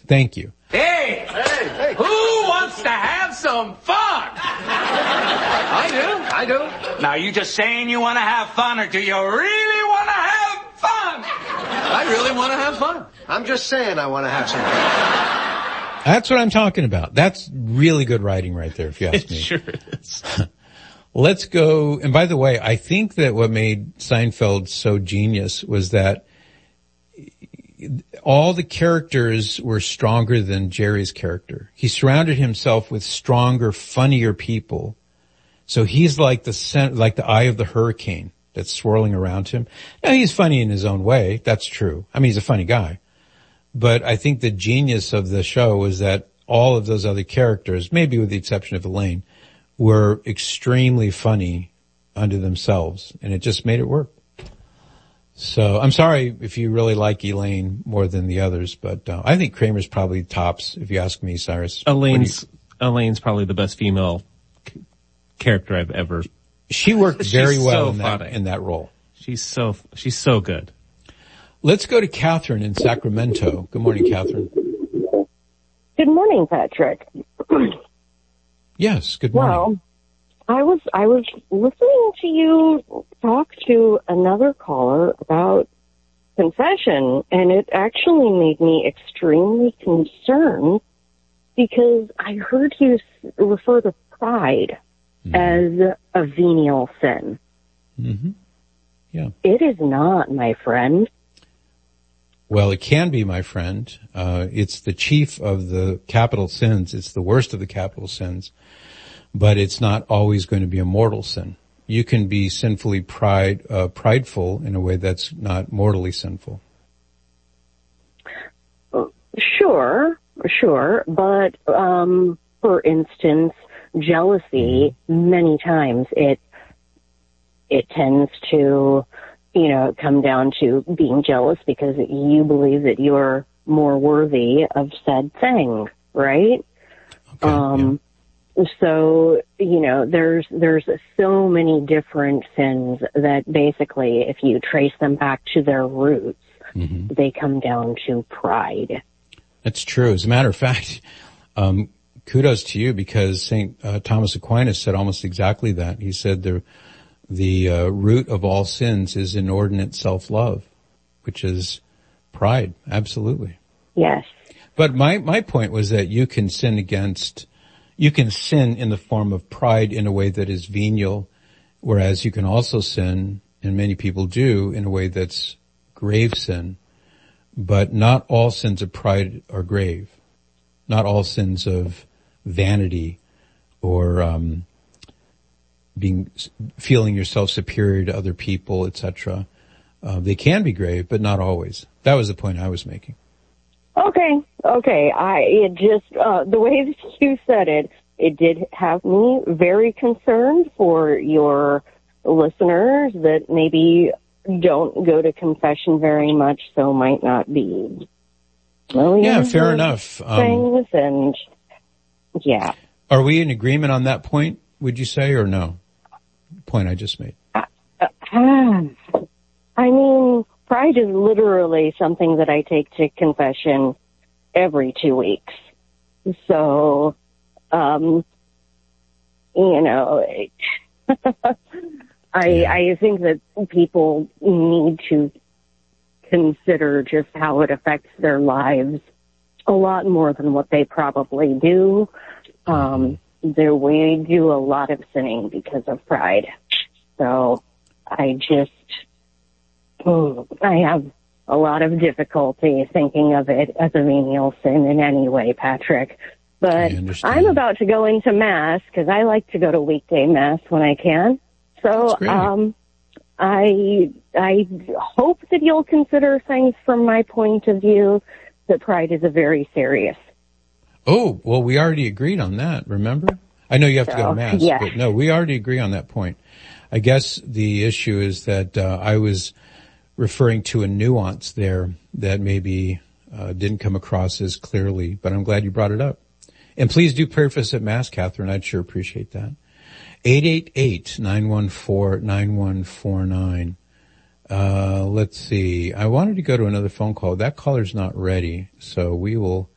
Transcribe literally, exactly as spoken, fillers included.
Thank you. Hey, hey, hey, who wants to have some fun? I do, I do. Now, you just saying you want to have fun, or do you really want to have fun? I really want to have fun. I'm just saying I want to have some fun. That's what I'm talking about. That's really good writing right there, if you ask me. It sure is. Let's go. And by the way, I think that what made Seinfeld so genius was that all the characters were stronger than Jerry's character. He surrounded himself with stronger, funnier people. So he's like the center, like the eye of the hurricane that's swirling around him. Now, he's funny in his own way. That's true. I mean, he's a funny guy. But I think the genius of the show was that all of those other characters, maybe with the exception of Elaine, were extremely funny unto themselves, and it just made it work. So I'm sorry if you really like Elaine more than the others, but uh, I think Kramer's probably tops, if you ask me, Cyrus. Elaine's you... Elaine's probably the best female c- character I've ever. She worked very well so in that, in that role. She's so she's so good. Let's go to Catherine in Sacramento. Good morning, Catherine. Good morning, Patrick. Yes, good morning. Well, I was I was listening to you talk to another caller about confession, and it actually made me extremely concerned because I heard you refer to pride mm-hmm. as a venial sin. Mm-hmm. Yeah. It is not, my friend. Well, it can be, my friend. Uh, it's the chief of the capital sins. It's the worst of the capital sins. But it's not always going to be a mortal sin. You can be sinfully pride, uh, prideful in a way that's not mortally sinful. Sure, sure. But, um, for instance, jealousy, many times it, it tends to, you know, come down to being jealous because you believe that you're more worthy of said thing, right? Okay, um, yeah. So, you know, there's, there's so many different sins that basically, if you trace them back to their roots, mm-hmm. they come down to pride. That's true. As a matter of fact, um, kudos to you, because Saint uh, Thomas Aquinas said almost exactly that. He said the, the uh, root of all sins is inordinate self-love, which is pride. Absolutely. Yes. But my, my point was that you can sin against You can sin in the form of pride in a way that is venial, whereas you can also sin, and many people do, in a way that's grave sin. But not all sins of pride are grave. Not all sins of vanity or um being feeling yourself superior to other people, et cetera. Uh, they can be grave, but not always. That was the point I was making. Okay, okay. I it just uh, the way that you said it, it did have me very concerned for your listeners that maybe don't go to confession very much, so might not be. Well, yeah, fair enough. Things um, and yeah. Are we in agreement on that point? Would you say, or no? Point I just made. Uh, uh, I mean. Pride is literally something that I take to confession every two weeks. So, um, you know, I, yeah. I think that people need to consider just how it affects their lives a lot more than what they probably do. Um, there, we do a lot of sinning because of pride. So I just, I have a lot of difficulty thinking of it as a venial sin in any way, Patrick. But I'm about to go into Mass because I like to go to weekday Mass when I can. So um, I I hope that you'll consider things from my point of view, that pride is a very serious. Oh, well, we already agreed on that, remember? I know you have so, to go to Mass, yeah. but no, we already agree on that point. I guess the issue is that uh, I was referring to a nuance there that maybe uh, didn't come across as clearly, but I'm glad you brought it up. And please do pray for us at Mass, Catherine. I'd sure appreciate that. eight eight eight, nine one four, nine one four nine. Uh, let's see. I wanted to go to another phone call. That caller's not ready, so we will